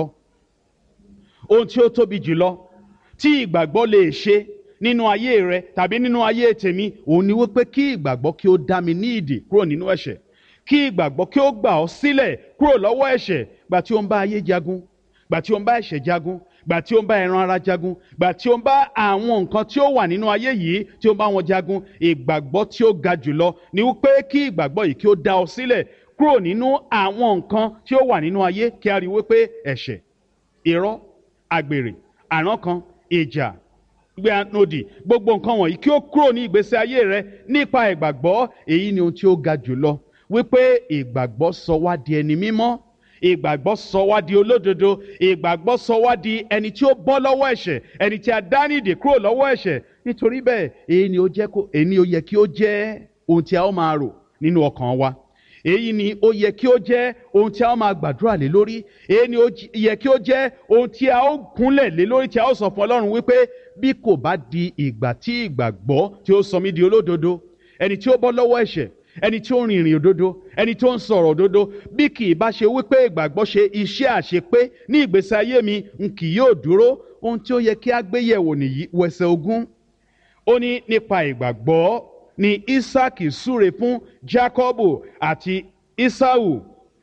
ohun tí ó tóbi jùlọ tí ìgbàgbọ́ lè ṣe nínú ayé rẹ tàbí nínú ayé tèmi òun ni wípé kí ìgbàgbọ́ kí ó dá mi ní ìdè kúrò nínú ẹ̀ṣẹ̀ kí ìgbàgbọ́ kí ó gbà ọ́ sílẹ̀ kúrò lọ́wọ́ ẹ̀ṣẹ̀ gbà tí ó ń bá ayé jagun gbà tí ó ń bá ẹ̀ṣẹ̀ jagun gbà tí ó ń bá ẹran ara jagun gbà tí ó ń bá àwọn nǹkan tí ó wà nínú ayé yìí tí ó ń bá wọn jagun ìgbàgbọ́ tí ó ga jùlọ ni wípé kí ìgbàgbọ́ yìí kí ó dá ọ sílẹ̀ kúrò nínú àwọn nǹkan tí ó wà nínú ayé kí a rí wípé ẹ̀ṣẹ̀ irọ́ àgbèrè àrán kan ìjà gbé anodi gbogbo nǹkan wọ̀nyí kí ó kúrò ní ìgbésí ayé rẹ nípa ìgbàgbọ́ èyí ni ohun tí ó ga jùlọ wípé ìgbàgbọ́ sọ wá di ẹni mímọ́ ìgbàgbọ́ sọ wá di olódodo ìgbàgbọ́ sọ wá di ẹni tí ó bọ́ lọ́wọ́ ẹ̀ṣẹ̀ ẹni tí a dá ní ìdè kúrò lọ́wọ́ ẹ̀ṣẹ̀ nítorí bẹ́ẹ̀ èyí ni ó jẹ́ kó èyí ni ó yẹ kí ó jẹ́ ohun tí a ó máa rò nínú ọkàn wa èyí ni ó yẹ kí ó jẹ́ ohun tí a ó máa gbàdúrà lé lórí èyí ni ó yẹ kí ó jẹ́ ohun tí a ó kúnlẹ̀ lé lórí tí a ó sọ fún Ọlọ́run wípé bí kò bá di ìgbà tí ìgbàgbọ́ tí ó sọ mí di olódodo ẹni tí ó bọ́ lọ́wọ́ ẹ̀ṣẹ̀ ẹni tí ó rin ìrìn òdodo ẹni tí ó ń sọ̀rọ̀ òdodo bí kì í bá ṣe wípé ìgbàgbọ́ ṣe iṣẹ́ àṣepé ní ìgbésí ayé mi n kì yóò dúró ohun tí ó yẹ kí a gbé yẹ̀wò nìyí wẹsẹ̀ ogún ó ní nípa ìgbàgbọ́ ni Ísáàkì súre fún Jákọ́bù àti Ísáù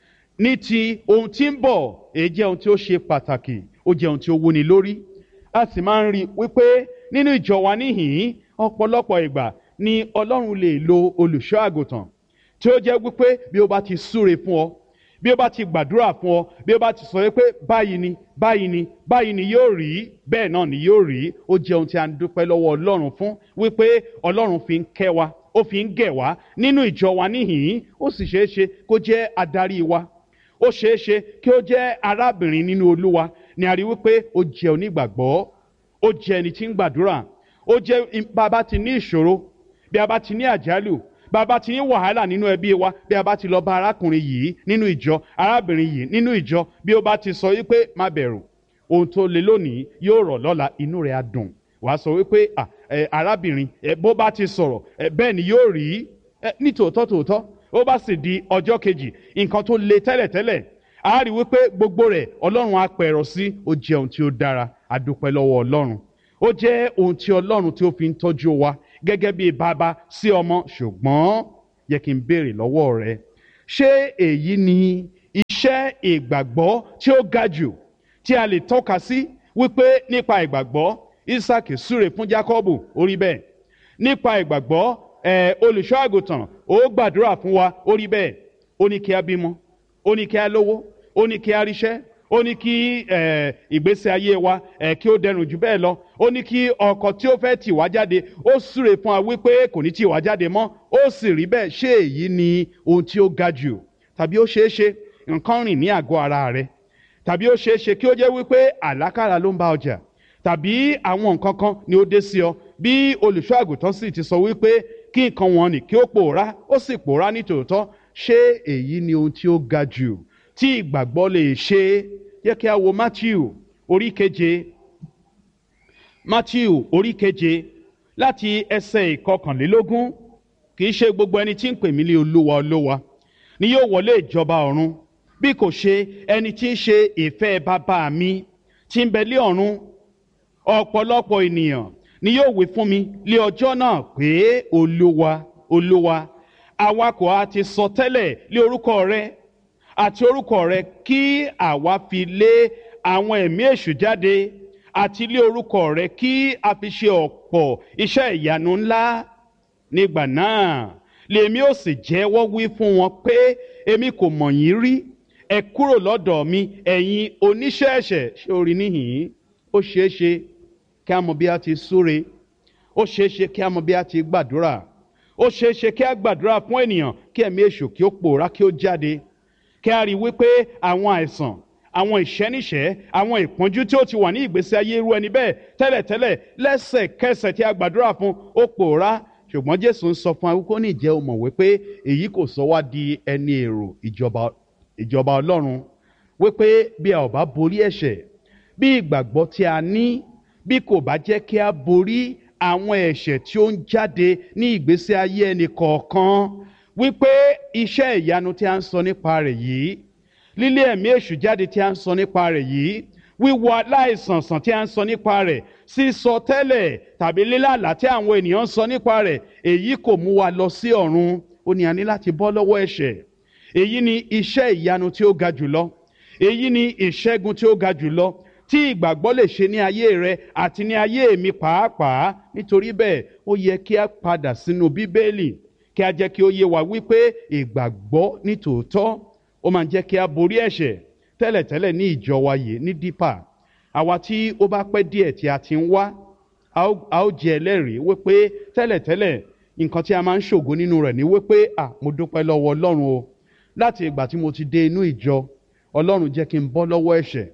ní ti ohun tí ń bọ̀ èyí jẹ́ ohun tí ó ṣe pàtàkì ó jẹ́ ohun tí ó wúni lórí a sì máa ń rí wípé nínú ìjọ wa níhìn-ín ọ̀pọ̀lọpọ̀ ìgbà ni Ọlọ́run lè lo olùṣọ́ àgùntàn tí ó jẹ́ wípé bí ó bá ti súre fún ọ bí ó bá ti gbàdúrà fún ọ bí ó bá ti sọ wípé báyìí ni báyìí ni báyìí ni yóò rí bẹ́ẹ̀ náà ni yóò rí ó jẹ́ ohun tí a ń dúpẹ́ lọ́wọ́ Ọlọ́run fún wípé Ọlọ́run fi ń kẹ́ wa ó fi ń gẹ̀ wá nínú ìjọ wa níhìn-ín ó sì ṣeé ṣe kó jẹ́ adarí wa ó ṣeé ṣe kí ó jẹ́ arábìnrin nínú Olúwa ni a rí wípé ó jẹ́ onígbàgbọ́ ó jẹ́ ẹni tí ń gbàdúrà ó jẹ́ bàbá ti ní ìṣòro bí a bá ti ní àjálù bí a bá ti ní wàhálà nínú ẹbí wa bí a bá ti lọ bá arákùnrin yìí nínú ìjọ arábìnrin yìí nínú ìjọ bí ó bá ti sọ wípé má bẹ̀rù ohun tó le lónìí yóò rọ̀ lọ́la inú rẹ̀ á dùn wàá sọ wípé arábìnrin bó bá ti sọ̀rọ̀ bẹ́ẹ̀ ni yóò rí ní tòótọ́ tòótọ́ ó bá sì di ọjọ́ kejì nǹkan tó le tẹ́lẹ̀tẹ́lẹ̀ a rí wípé gbogbo rẹ̀ Ọlọ́run á pẹ̀rọ sí ó jẹ́ ohun tí ó dára a dúpẹ́ lọ́wọ́ Ọlọ́run ó jẹ́ ohun tí Ọlọ́run tí ó fi ń tọ́jú wa gẹ́gẹ́ bí bàbá sí ọmọ ṣùgbọ́n yẹ kí n béèrè lọ́wọ́ rẹ ṣé èyí ni iṣẹ́ ìgbàgbọ́ tí ó ga jù tí a lè tọ́ka sí wípé nípa ìgbàgbọ́ Ísákì súre fún Jákọ́bù ó rí bẹ́ẹ̀ nípa ìgbàgbọ́ ẹ̀ olùṣọ́ àgùntàn ó gbàdúrà fún wa ó rí bẹ́ẹ̀ ó ní kí a bímọ ó ní kí a lówó ó ní kí a ríṣẹ́ ó ní kí ìgbésí ayé wa kí ó dẹrùn jù bẹ́ẹ̀ lọ ó ní kí ọkọ tí ó fẹ́ tì wá jáde ó súre fún wa wípé kò ní tì wá jáde mọ́ ó sì rí bẹ́ẹ̀ ṣé èyí ni ohun tí ó ga jù tàbí ó ṣeé ṣe nǹkan rìn ní àgọ́ ara rẹ tàbí ó ṣeé ṣe kí ó jẹ́ wípé àlákàlà ló ń bá ọjà tàbí àwọn nǹkan kan ni ó dé sí ọ bí olùṣọ́ àgùntàn sì ti sọ wípé kí nǹkan wọn nì kí ó pòórá ó sì pòórá ní tòótọ́ ṣé èyí ni ohun tí ó ga jù tí ìgbàgbọ́ lè ṣe yẹ kí a wo Matthew orí keje Matthew orí keje láti ẹsẹ̀ ìkọkànlélógún kì í ṣe gbogbo ẹni tí ń pè mí ní olúwa olúwa ni yóò wọlé ìjọba ọ̀run bí kò ṣe ẹni tí ń ṣe ìfẹ́ bàbá mi tí ń bẹ lé ọ̀run ọ̀pọ̀lọpọ̀ ènìyàn ni yóò wí fún mi lé ọjọ́ náà pé olúwa olúwa àwa kò á ti sọ tẹ́lẹ̀ lé orúkọ rẹ àti orúkọ rẹ kí àwa fi lé àwọn ẹ̀mí èṣù jáde àti lé orúkọ rẹ kí a fi ṣe ọ̀pọ̀ iṣẹ́ ìyanu ńlá nígbà náà lèmi ó sì jẹ́wọ́ wí fún wọn pé èmi kò mọ̀ yín rí ẹ kúrò lọ́dọ̀ mi ẹ̀yin oníṣẹ́ ẹ̀ṣẹ̀ ṣé orí níhìn-ín ó ṣeé ṣe kí a mọ̀ bí a ti súre ó ṣeé ṣe kí a mọ̀ bí a ti gbàdúrà ó ṣeé ṣe kí a gbàdúrà fún ènìyàn kí ẹ̀mí èṣù kí ó pòórá kí ó jáde kí a rí wípé àwọn àìsàn àwọn ìṣẹ́níṣẹ́ àwọn ìpọ́njú tí ó ti wà ní ìgbésí ayé irú ẹni bẹ́ẹ̀ tẹ́lẹ̀tẹ́lẹ̀ lẹ́sẹ̀kẹsẹ̀ tí a gbàdúrà fún ó pòórá ṣùgbọ́n Jésù ń sọ fún wa wípé ó ní ìjẹ́ o mọ̀ wípé èyí kò sọ wá di ẹni èrò ìjọba ìjọba Ọlọ́run wípé bí a ò bá borí ẹ̀ṣẹ̀ bí ìgbàgbọ́ tí a ní bí kò bá jẹ́ kí a borí àwọn ẹ̀ṣẹ̀ tí ó ń jáde ní ìgbésí ayé ẹnì kọ̀ọ̀kan wípé iṣẹ́ ìyanu tí a ń sọ nípa rẹ̀ yìí lílé ẹ̀mí èṣù jáde tí a ń sọ nípa rẹ̀ yìí wíwo aláìsàn sàn tí a ń sọ nípa rẹ̀ sísọ tẹ́lẹ̀ tàbí lílàlá tí àwọn ènìyàn ń sọ nípa rẹ̀ èyí kò mú wa lọ sí ọ̀run ó ní a ní láti bọ́ lọ́wọ́ ẹ̀ṣẹ̀ èyí ni iṣẹ́ ìyanu tí ó ga jùlọ èyí ni ìṣẹ́gun tí ó ga jùlọ tí ìgbàgbọ́ lè ṣe ní ayé rẹ àti ní ayé mi pàápàá nítorí bẹ́ẹ̀ ó yẹ kí a padà sínú Bíbélì kí a jẹ́ kí ó yé wa wípé ìgbàgbọ́ ní tòótọ́ ó máa ń jẹ́ kí a borí ẹ̀ṣẹ̀ tẹ́lẹ̀tẹ́lẹ̀ ní ìjọ wa yìí ní dípà àwa tí ó bá pẹ́ díẹ̀ tí a ti ń wá a ó jẹ́ ẹlẹ́rìí wípé tẹ́lẹ̀tẹ́lẹ̀ nǹkan tí a máa ń ṣògo nínú rẹ̀ ní wípé à mo dúpẹ́ lọ́wọ́ Ọlọ́run o láti ìgbà tí mo ti dé inú ìjọ Ọlọ́run jẹ́ kí n bọ́ lọ́wọ́ ẹ̀ṣẹ̀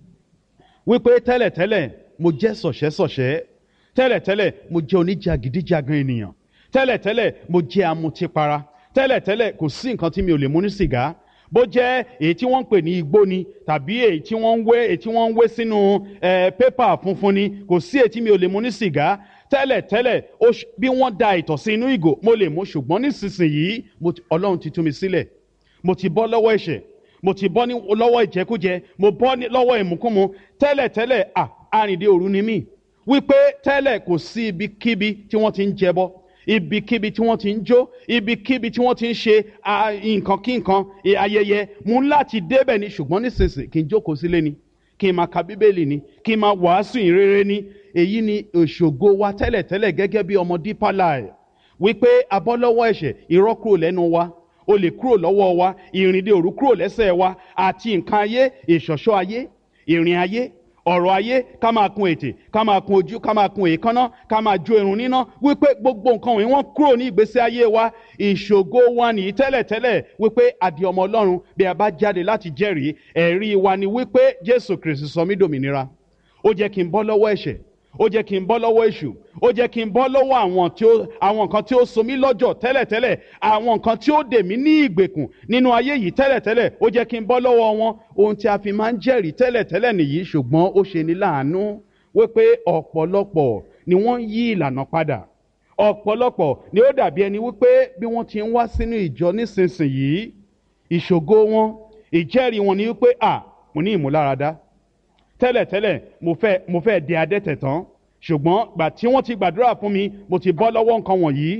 wípé tẹ́lẹ̀tẹ́lẹ̀ mo jẹ́ sọ̀ṣẹ́sọ̀ṣẹ́ tẹ́lẹ̀tẹ́lẹ̀ mo jẹ́ oníjàgídíjàgan ènìyàn tẹ́lẹ̀tẹ́lẹ̀ mo jẹ́ amutipara tẹ́lẹ̀tẹ́lẹ̀ kò sí nǹkan tí mi ò lè mú ní sìgá bó jẹ́ èyí tí wọ́n ń pè ní igbó ni tàbí èyí tí wọ́n ń wé èyí tí wọ́n ń wé sínú pépà funfun ni kò sí èyí tí mi ò lè mú ní sìgá tẹ́lẹ̀tẹ́lẹ̀ bí wọ́n da ìtọ̀ sí inú ìgò mo lè mú ṣùgbọ́n nísinsìnyí Ọlọ́run ti tú mi sílẹ̀ mo ti bọ́ lọ́wọ́ ẹ̀ṣẹ̀ mo ti bọ́ lọ́wọ́ ìjẹkújẹ mo bọ́ lọ́wọ́ ìmúkúmu tẹ́lẹ̀tẹ́lẹ̀ à arìndé òru ni mí wípé tẹ́lẹ̀ kò sí ibikíbi tí wọ́n ti ń jẹbọ ibikíbi tí wọ́n ti ń jó ibikíbi tí wọ́n ti ń ṣe nǹkan kí nǹkan ayẹyẹ mú láti débẹ̀ ni ṣùgbọ́n nísinsìnyí kí n jókòó sílé ni kí n máa ka Bíbélì ni kí n máa wàásù ìrere ni èyí ni òṣògo wa tẹ́lẹ̀tẹ́lẹ̀ gẹ́gẹ́ bí ọmọ Deeper Life wípé a bọ́ lọ́wọ́ ẹ̀ṣẹ̀ irọ́ kúrò lẹ́nu wa olè kúrò lọ́wọ́ wa ìrìndè òru kúrò lẹ́sẹ̀ wa àti nǹkan ayé ìṣọ̀ṣọ́ ayé ìrìn ayé ọ̀rọ̀ ayé ká máa kun ètè ká máa kun ojú ká máa kun èékánná ká máa jó irun níná wípé gbogbo nǹkan wọ̀nyí wọ́n kúrò ní ìgbésí ayé wa ìṣògo wa nìyí tẹ́lẹ̀tẹ́lẹ̀ wípé àdì ọmọ Ọlọ́run bí a bá jáde láti jẹ́rìí ẹ̀rí wa ni wípé Jésù Kristi sọ mí dòmìnira ó jẹ́ kí n bọ́ lọ́wọ́ ẹ̀ṣẹ̀ ó jẹ́ kí n bọ́ lọ́wọ́ èṣù ó jẹ́ kí n bọ́ lọ́wọ́ àwọn tí ó àwọn nǹkan tí ó so mí lọ́jọ́ tẹ́lẹ̀tẹ́lẹ̀ àwọn nǹkan tí ó dè mí ní ìgbèkùn nínú ayé yìí tẹ́lẹ̀tẹ́lẹ̀ ó jẹ́ kí n bọ́ lọ́wọ́ wọn ohun tí a fi máa ń jẹ́rìí tẹ́lẹ̀tẹ́lẹ̀ nìyí ṣùgbọ́n ó ṣe ní láàánú wípé ọ̀pọ̀lọpọ̀ ni wọ́n yí ìlànà padà ọ̀pọ̀lọpọ̀ ni ó dàbí ẹni wípé bí wọ́n ti ń wá sínú ìjọ nísinsìnyí ìṣògo wọn ìjẹ́rìí wọn ni wípé à mo ní ìmúláradá tẹ́lẹ̀tẹ́lẹ̀ mo fẹ́ mo fẹ́ di adẹ́tẹ̀ tán ṣùgbọ́n gbà tí wọ́n ti gbàdúrà fún mi mo ti bọ́ lọ́wọ́ nǹkan wọ̀nyí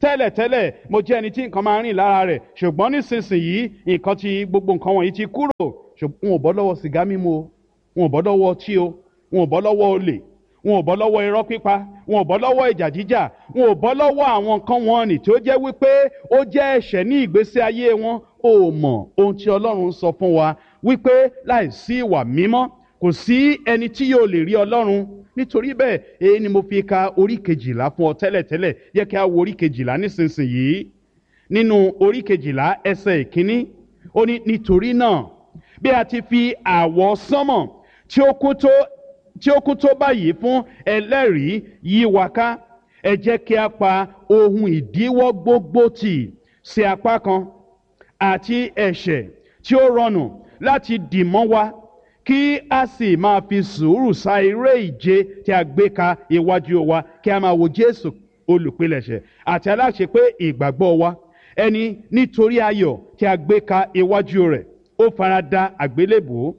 tẹ́lẹ̀tẹ́lẹ̀ mo jẹ́ ẹni tí nǹkan máa ń rìn lára rẹ̀ ṣùgbọ́n nísinsìnyí nǹkan ti gbogbo nǹkan wọ̀nyí ti kúrò. ṣùgbọ́n wọn ò bọ́ lọ́wọ́ sìgá mímu o, wọn ò bọ́ lọ́wọ́ ọtí o, wọn ò bọ́ lọ́wọ́ olè, wọn ò bọ́ lọ́wọ́ irọ́ pípa, wọn ò bọ́ lọ́wọ́ ìjà jíjà, wọn ò bọ́ lọ́wọ́ àwọn nǹkan wọn nì tí ó jẹ́ wípé ó jẹ́ ẹ̀ṣẹ̀ ní ìgbésí ayé wọn. ó mọ̀ ohun tí Ọlọ́run sọ fún wa wípé láìsí ìwà mímọ́ kò sí ẹni tí yóò lè rí Ọlọ́run. nítorí bẹ́ẹ̀ èyí ni mo fi ka orí kejìlá fún ọ tẹ́lẹ̀tẹ́lẹ̀ yẹ kí a wo orí kejìlá nísinsìnyí. nínú orí kejìlá ẹsẹ̀ ìkíní ó ní nítorí náà bí a ti fi àwọ̀ sánmọ̀ tí ó kún tó tí ó kún tó báyìí fún ẹlẹ́rìí yí wa ká, ẹ jẹ́ kí a pa ohun ìdíwọ́ gbogbo tì sí apá kan àti ẹ̀ṣẹ̀ tí ó rọrùn láti dì mọ́ wa, kí a sì máa fi sùúrù sá eré ìje tí a gbé ka iwájú wa, kí a máa wo Jésù olùpilẹ̀ṣẹ̀ àti aláṣepé ìgbàgbọ́ wa, ẹni nítorí ayọ̀ tí a gbé ka iwájú rẹ̀ ó farada àgbélébùú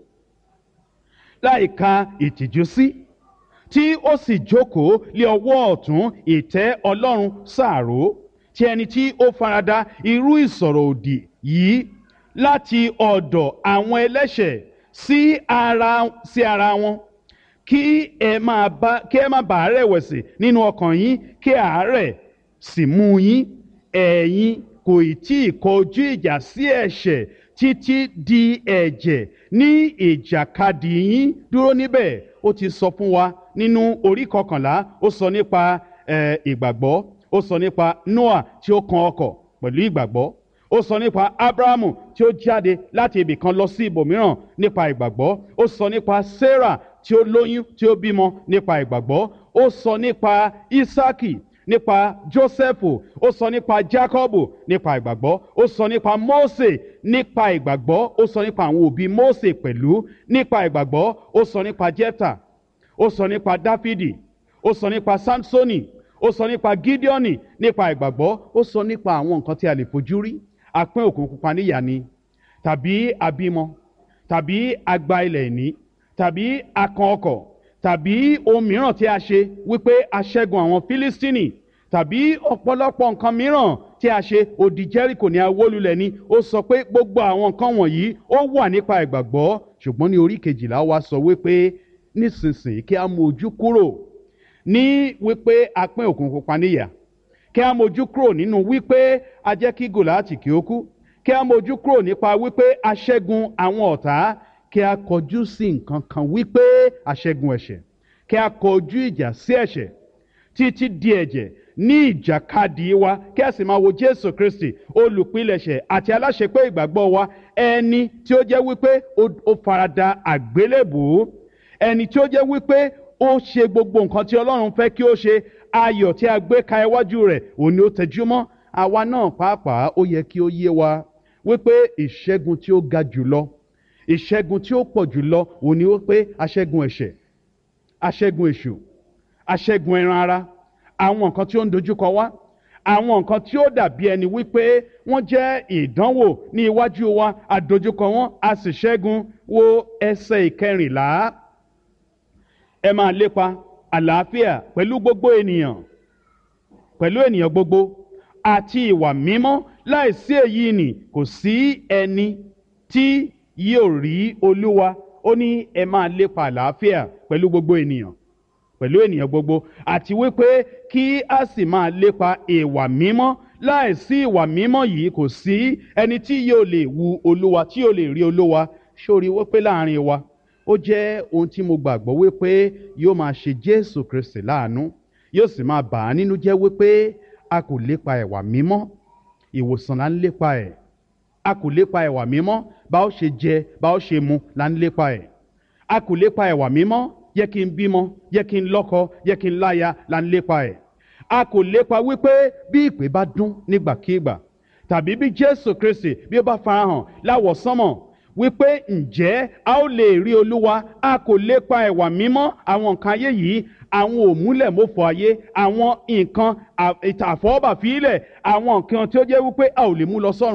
láì ka ìtìjú sí, tí ó sì jókòó lé ọwọ́ ọ̀tún ìtẹ́ Ọlọ́run sáàró. tí ẹni tí ó farada irú ìsọ̀rọ̀ òdì yìí láti ọ̀dọ̀ àwọn ẹlẹ́ṣẹ̀ sí ara sí ara wọn, kí ẹ máa bá kí ẹ má bàa rẹ̀wẹ̀sì nínú ọkàn yín, kí àárẹ̀ sì mú yín. ẹ̀yin kò tí ì kọjú ìjà sí ẹ̀ṣẹ̀ títí di ẹ̀jẹ̀ ní ìjàkadì yín dúró níbẹ̀. ó ti sọ fún wa nínú orí kọkànlá, ó sọ nípa ìgbàgbọ́, ó sọ nípa Noah tí ó kan ọkọ̀ pẹ̀lú ìgbàgbọ́, ó sọ nípa Abrahamu tí ó jáde láti ibì kan lọ sí ibòmíràn nípa ìgbàgbọ́, ó sọ nípa Sarah tí ó lóyún tí ó bímọ nípa ìgbàgbọ́, ó sọ nípa Isaki, nípa Jósẹ́fù, ó sọ nípa Jákọ́bù nípa ìgbàgbọ́, ó sọ nípa Mósè nípa ìgbàgbọ́, ó sọ nípa àwọn òbí Mósè pẹ̀lú nípa ìgbàgbọ́, ó sọ nípa Jẹ́fà, ó sọ nípa Dáfídì, ó sọ nípa Sámsónì, ó sọ nípa Gídíọ́nì nípa ìgbàgbọ́, ó sọ nípa àwọn nǹkan tí a lè fojú rí. A pín Òkun Pupa níyà ni, tàbí a bímọ, tàbí a gba ilẹ̀ ìní, tàbí a kan ọkọ̀, tàbí ohun mìíràn tí a ṣe wípé a ṣẹ́gun àwọn Fílístínì, tàbí ọ̀pọ̀lọpọ̀ nǹkan mìíràn tí a ṣe, odi Jẹ́ríkò ní a wó lulẹ̀ ni. ó sọ pé gbogbo àwọn nǹkan wọ̀nyí ó wà nípa ìgbàgbọ́. ṣùgbọ́n ní orí kejìlá wa sọ wípé nísinsìnyí kí a mú ojú kúrò ní wípé a pín Òkun Pupa níyà, kí a mójú kúrò nínú wípé a jẹ́ kí Gòláàtì kí ó kú, kí a mójú kúrò nípa wípé a ṣẹ́gun àwọn ọ̀tá, kí a kọjú sí nǹkan kan wípé a ṣẹ́gun ẹ̀ṣẹ̀, kí a kọjú ìjà sí ẹ̀ṣẹ̀ títí di ẹ̀jẹ̀ ní ìjàkadì wa, kí a sì máa wo Jésù Kristi olùpilẹ̀ṣẹ̀ àti aláṣepé ìgbàgbọ́ wa, ẹni tí ó jẹ́ wípé ó farada àgbélébùú, ẹni tí ó jẹ́ wípé ó ṣe gbogbo nǹkan tí Ọlọ́run fẹ́ kí ó ṣe. Ayọ̀ tí a gbé ka iwájú rẹ̀ òun ni ó tẹjúmọ́. àwa náà pàápàá ó yẹ kí ó yé wa wípé ìṣẹ́gun tí ó ga jùlọ, ìṣẹ́gun tí ó pọ̀ jùlọ òun ni wípé aṣẹ́gun ẹ̀ṣẹ̀, aṣẹ́gun èṣù, aṣẹ́gun ẹran ara, àwọn nǹkan tí ó ń dojúkọ wá, àwọn nǹkan tí ó dàbí ẹni wípé wọ́n jẹ́ ìdánwò ní iwájú wa, àdojúkọ wọn a sì ṣẹ́gun. Wo ẹsẹ̀ ìkẹrìnlá, ẹ máa lépa àlàáfíà pẹ̀lú gbogbo ènìyàn, pẹ̀lú ènìyàn gbogbo àti ìwà mímọ́, láìsí èyí ni kò sí ẹni tí yóò rí Olúwa. Ó ní ẹ máa lépa àlàáfíà pẹ̀lú gbogbo ènìyàn, pẹ̀lú ènìyàn gbogbo, àti wípé kí a sì máa lépa ìwà mímọ́. Láìsí ìwà mímọ́ yìí kò sí ẹni tí yóò lè wu Olúwa, tí yóò lè rí Olúwa. Sórí wípé láàrin wa ó jẹ́ ohun tí mo gbàgbọ́ wípé yóò máa ṣe Jésù Kristi láàánú, yóò sì máa bà á nínú jẹ́ wípé a kò lépa ìwà mímọ́. Ìwòsàn là ń lépa ẹ̀, a kò lépa ìwà mímọ́. Bá ó ṣe jẹ, bá ó ṣe mu là ń lépa ẹ̀. A kò lépa ìwà mímọ́. Yẹ kí n bímọ, yẹ kí n lọ́kọ, yẹ kí n láya là ń lépa ẹ̀. A kò lépa wípé bí ìpè bá dún nígbàkígbà, tàbí bí Jésù Kristi bí ó bá farahàn láwọ̀sánmọ̀, wípé ǹjẹ́ a ó lè rí Olúwa. A kò lépa ìwà mímọ́. Àwọn nǹkan ayé yìí, àwọn òmúlẹ̀mófò ayé, àwọn nǹkan àfọwọ́bàfílẹ̀, àwọn nǹkan tí ó jẹ́ wípé a ò lè mú lọ sọ́run,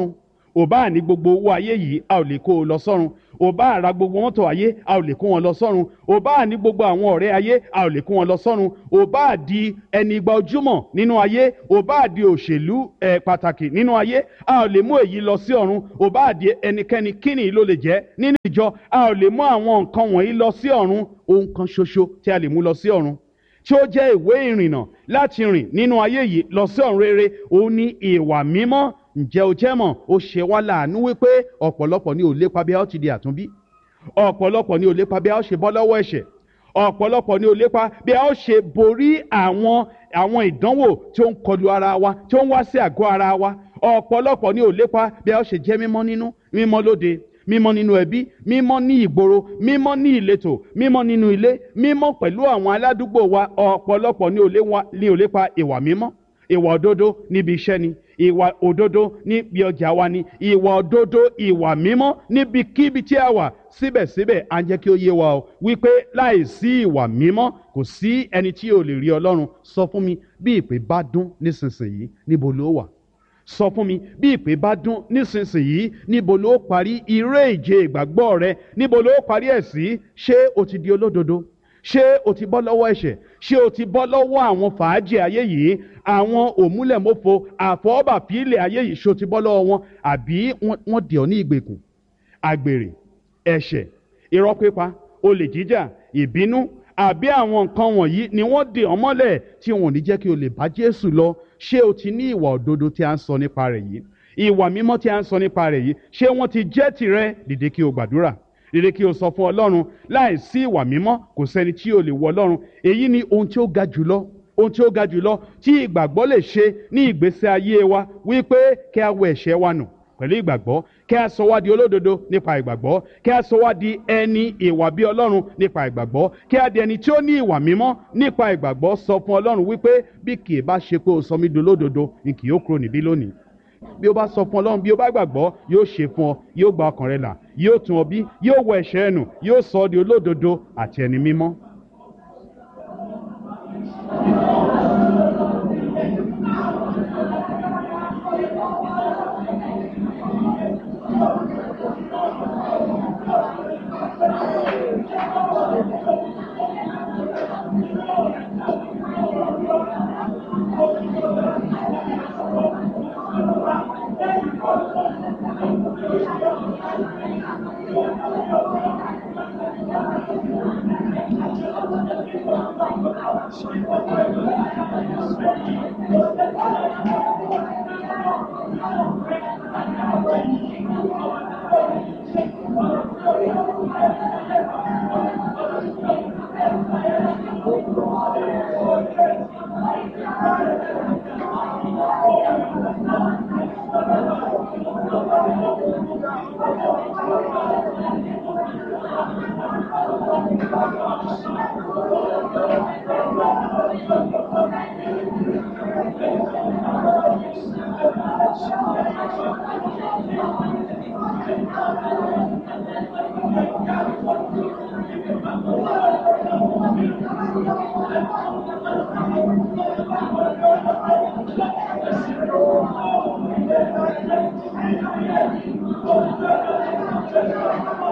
ò bá ní gbogbo owó ayé yìí a ò lè kó o lọ sọ́run, ò bá ra gbogbo mọ́tò ayé a ò lè kó wọn lọ sọ́run, ò bá ní gbogbo àwọn ọ̀rẹ́ ayé a ò lè kó wọn lọ sọ́run, ò bá di ẹni igba ojúmọ̀ nínú ayé, ò bá di òṣèlú ẹ̀ pàtàkì nínú ayé a ò lè mú èyí lọ sí ọ̀run, ò bá di ẹnikẹ́ni kíni ló lè jẹ́ nínú ìjọ a ò lè mú àwọn nǹkan wọ̀nyí lọ sí ọ̀run. Ohun kan ṣoṣo tí a lè mú lọ sí ọ̀run tí ó jẹ́ ìwé ìrìnnà láti rìn nínú ayé yìí lọ sí ọ̀run rere, òun ni ìwà mímọ́. Ǹjẹ́ o jẹ́ mọ̀, ó ṣe wá láàánú wípé ọ̀pọ̀lọpọ̀ ni ò lépa bí a ó ti di àtúnbí, ọ̀pọ̀lọpọ̀ ni ò lépa bí a ó ṣe bọ́ lọ́wọ́ ẹ̀ṣẹ̀, ọ̀pọ̀lọpọ̀ ni ò lépa bí a ó ṣe borí àwọn àwọn ìdánwò tí ó ń kọlu ara wa, tí ó ń wá sí àgọ́ ara wa, ọ̀pọ̀lọpọ̀ ni ò lépa bí a ó ṣe jẹ́ mímọ́ nínú, mímọ́ lóde, mímọ́ nínú ẹbí, mímọ́ ní ìgboro, mímọ́ ní ìletò, mímọ́ nínú ilé, mímọ́ pẹ̀lú àwọn aládùúgbò wa. Ọ̀pọ̀lọpọ̀ ni ò lè wa ni ò lè pa ìwà mímọ́, ìwà òdodo níbi iṣẹ́ ni, ìwà òdodo níbi ọjà wa ni, ìwà òdodo ìwà mímọ́ níbikíbi tí a wà. Síbẹ̀síbẹ̀ à ń jẹ́ kí ó yé wa o wípé láìsí ìwà mímọ́ kò sí ẹni tí ò lè rí Ọlọ́run. Sọ fún mi, bí ìpè bá dún nísinsìnyí níbo ló wà? Sọ fún mi, bí ìpè bá dún nísinsìnyí níbo ló parí eré ìje ìgbàgbọ́ rẹ? Níbo ló parí ẹ̀ sí? Ṣé o ti di olódodo? Ṣé o ti bọ́ lọ́wọ́ ẹ̀ṣẹ̀? Ṣé o ti bọ́ lọ́wọ́ àwọn fàájì ayé yìí, àwọn òmúlẹ̀mófo àfọwọ́bàfílẹ̀ ayé yìí? Ṣé o ti bọ́ lọ́wọ́ wọn? Àbí wọ́n dì ọ́ ní ìgbèkùn? Àgbèrè, ẹ̀ṣẹ̀, irọ́ pípa, olè jíjà, ìbínú, àbí àwọn nǹkan wọ̀nyí ni wọ́n dè ọ́ mọ́lẹ̀ tí wọn ò ní jẹ́ kí o lè bá Jésù lọ? Ṣé o ti ní ìwà òdodo tí a ń sọ nípa rẹ̀ yìí? Ìwà mímọ́ tí a ń sọ nípa rẹ̀ yìí, ṣé wọ́n ti jẹ́ tìrẹ? Dìde kí o gbàdúrà, dìde kí o sọ fún Ọlọ́run. Láìsí ìwà mímọ́ kò sẹ́ni tí ò lè wọ Ọlọ́run. Èyí ni ohun tí ó ga jùlọ, ohun tí ó ga jùlọ tí ìgbàgbọ́ lè ṣe ní ìgbésí ayé wa, wípé kí a wẹ ẹ̀ṣẹ̀ wa nù pẹ̀lú ìgbàgbọ́, kí a sọ wá di olódodo nípa ìgbàgbọ́, kí a sọ wá di ẹni ìwà bí Ọlọ́run nípa ìgbàgbọ́, kí a di ẹni tí ó ní ìwà mímọ́ nípa ìgbàgbọ́. Sọ fún Ọlọ́run wípé bí kì í bá ṣe pé o sọ mí di olódodo ni kì yóò kúrò níbí lónìí. Bí o bá sọ fún Ọlọ́run, bí o bá gbàgbọ́, yóò ṣe fún ọ, yóò gba ọkàn rẹ là, yóò tún ọ bí, yóò wọ ẹ̀ṣẹ̀ ẹ nù, yóò sọ ọ́ di olódodo àti ẹni mímọ́.